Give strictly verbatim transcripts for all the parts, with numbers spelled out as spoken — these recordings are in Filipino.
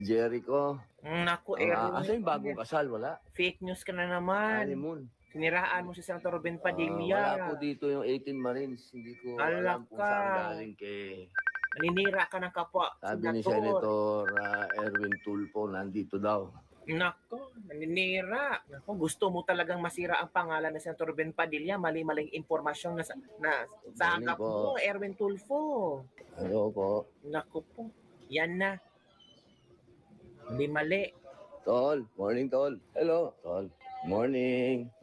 Jericho. Mm, naku, Ah, Erwin. asa yung bagong kasal? Wala. Fake news ka na naman. Honeymoon. Siniraan mo si Senator Ben Ah, Padilla. wala po dito yung eighteen Marines. Hindi ko Ala alam kung ka. saan galing kay... Naninira ka ng kapwa. Sabi ni Senator. Senator ah, Erwin Tulfo, nandito daw. Nako, naninira. Nako, gusto mo talagang masira ang pangalan ni Senator Ben Padilla. Mali-maling impormasyon na, sa- na sagap Morning po. mo, Erwin Tulfo. Ano po? Nako po. Yan na. Mali-mali. Tol. Morning, Tol. Hello. Tol. Morning.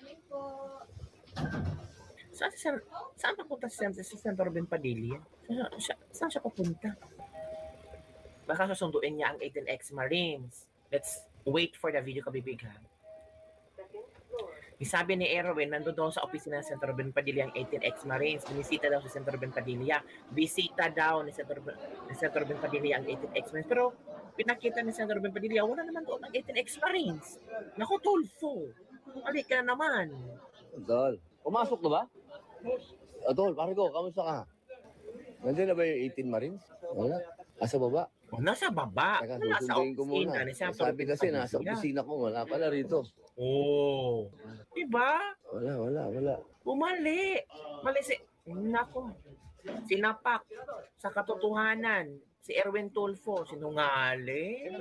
Saan, saan, saan papunta si, Sen- si Senator Ben Padilla? Saan, siya- saan siya papunta? Baka susunduin niya ang eighteen ex-Marines. Let's wait for the video, kabibig, ha? Sabi ni Erwin, nandun daw sa opisina ng Senator Ben Padilla ang eighteen ex-Marines. Binisita daw si Senator Ben Padilla. Bisita daw ni Senator, ni Senator Ben Padilla ang eighteen ex-Marines. Pero pinakita ni Senator Ben Padilla, wala naman doon ang eighteen ex-Marines. Naku, Tulfo. Alik ka naman. Tol. Pumasok na ba? Oh, Tol, pare ko, kamusta ka? Nandiyan na ba yung eighteen Marines? Wala. Asa baba? O, nasa baba. Teka, Wala sa susunduin ko opisina muna. ni Senator Sabi Ben kasi Padilla. nasa opisina ko, wala pala rito. Oh. Diba? Wala, wala, wala. Bumali. Mali si... Nako. Sinapak sa katotohanan. Si Erwin Tulfo, sinungaling.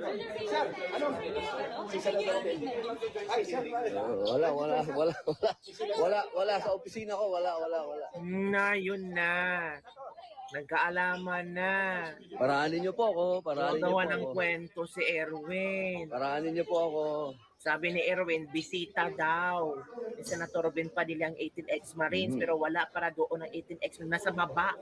Uh, wala, wala, wala, wala. Wala, wala sa opisina ko, wala, wala, wala. Na, yun na. Nagkaalaman na. Paraanin niyo po ako, paraanin niyo Gawa po ng ako. kwento si Erwin. Paraanin niyo po ako. Sabi ni Erwin, bisita daw ni Senator Ben Padilla ang eighteen ex-Marines, Mhm. pero wala para doon ang eighteen ex-Marines. Nasa baba.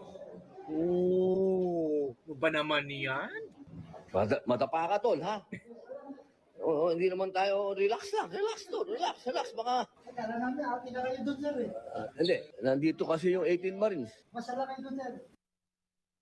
Oo. Ano ba naman yan? Mata, matapa ka, Tol, ha? Oo, hindi naman tayo, relax lang, relax, Tol, relax, relax, baka... Kala namin, ate na kayo doon, sir, eh. Ah, hindi, nandito kasi yung eighteen Marines. Masala kayo doon, sir.